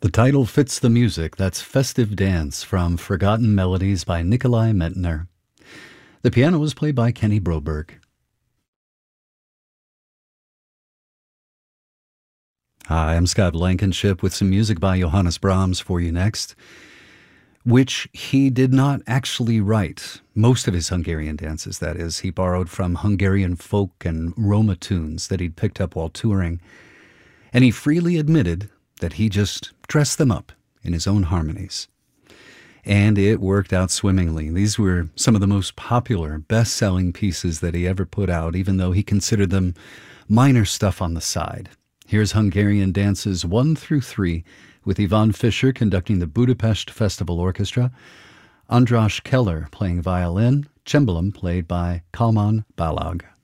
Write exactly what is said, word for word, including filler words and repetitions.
The title fits the music. That's Festive Dance from Forgotten Melodies by Nikolai Mentner. The piano was played by Kenny Broberg. Hi, I'm Scott Blankenship with some music by Johannes Brahms for you next, which he did not actually write. Most of his Hungarian dances, that is. He borrowed from Hungarian folk and Roma tunes that he'd picked up while touring, and he freely admitted that he just dressed them up in his own harmonies. And it worked out swimmingly. These were some of the most popular, best-selling pieces that he ever put out, even though he considered them minor stuff on the side. Here's Hungarian Dances one through three, with Ivan Fischer conducting the Budapest Festival Orchestra, András Keller playing violin, cembalo played by Kalman Balog.